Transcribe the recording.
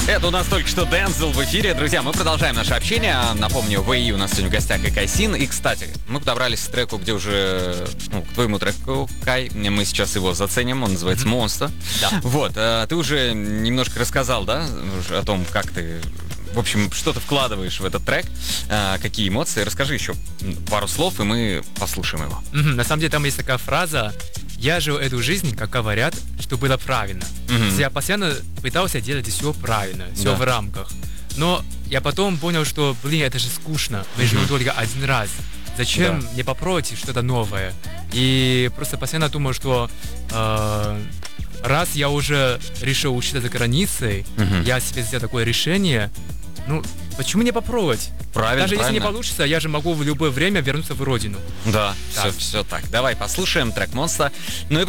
Это у нас только что Дензел в эфире. Друзья, мы продолжаем наше общение. Напомню, в ИИ у нас сегодня в гостях и Кайсин. И, кстати, мы подобрались к треку, где уже... к твоему треку, Кай. Мы сейчас его заценим. Он называется «Монстр». Да. Вот. Ты уже немножко рассказал, да, о том, как ты... В общем, что ты вкладываешь в этот трек, какие эмоции. Расскажи еще пару слов, и мы послушаем его. На самом деле там есть такая фраза: «Я жил эту жизнь, как говорят, что было правильно». То есть я постоянно пытался делать все правильно, все в рамках. Но я потом понял, что, это же скучно. Мы живем только один раз. Зачем мне попробовать что-то новое? И просто постоянно думал, что раз я уже решил учиться за границей, я себе сделал такое решение, почему не попробовать? Правильно, Даже если не правильно. получится, я же могу в любое время вернуться в родину. Да, Так. все так. Давай послушаем трек «Монстр». Ну и